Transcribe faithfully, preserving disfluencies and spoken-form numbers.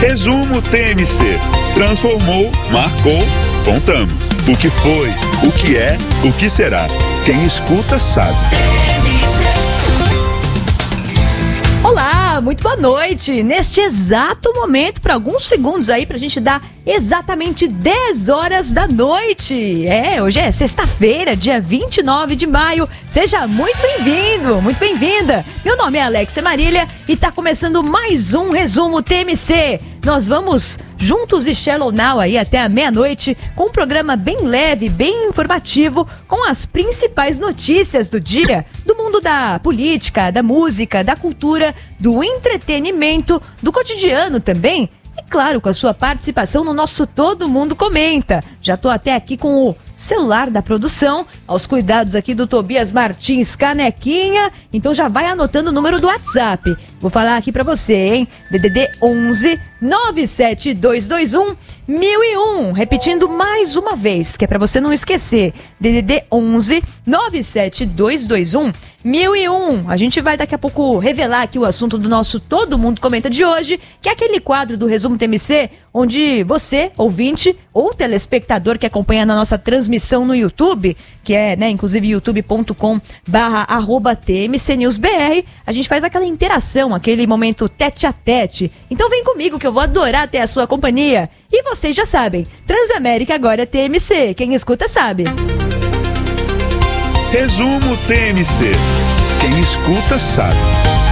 Resumo T M C. Transformou, marcou, contamos. O que foi, o que é, o que será. Quem escuta sabe. Olá, muito boa noite. Neste exato momento, para alguns segundos aí, pra gente dar exatamente dez horas da noite. É, hoje é sexta-feira, dia vinte e nove de maio. Seja muito bem-vindo, muito bem-vinda. Meu nome é Alexia Marília e tá começando mais um Resumo T M C. Nós vamos juntos e Shallow Now aí até a meia-noite com um programa bem leve, bem informativo, com as principais notícias do dia, do mundo da política, da música, da cultura, do entretenimento, do cotidiano também. E claro, com a sua participação no nosso Todo Mundo Comenta. Já tô até aqui com o celular da produção, aos cuidados aqui do Tobias Martins Canequinha. Então já vai anotando o número do WhatsApp. Vou falar aqui pra você, hein? D D D onze nove sete dois dois um mil e um. Repetindo mais uma vez, que é pra você não esquecer. D D D onze nove sete dois dois um mil e um. A gente vai daqui a pouco revelar aqui o assunto do nosso Todo Mundo Comenta de hoje, que é aquele quadro do Resumo T M C, onde você, ouvinte ou telespectador que acompanha na nossa transmissão no YouTube, que é, né, inclusive youtube ponto com barra arroba T M C News B R, a gente faz aquela interação, aquele momento tete a tete. Então vem comigo que eu vou adorar ter a sua companhia. E vocês já sabem, Transamérica agora é T M C, quem escuta sabe. Resumo T M C. Quem escuta sabe.